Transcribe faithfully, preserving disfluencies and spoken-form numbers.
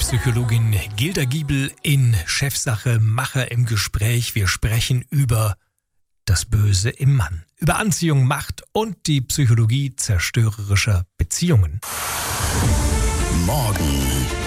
Psychologin Gilda Giebel in Chefsache Macher im Gespräch. Wir sprechen über das Böse im Mann, über Anziehung, Macht und die Psychologie zerstörerischer Beziehungen. Morgen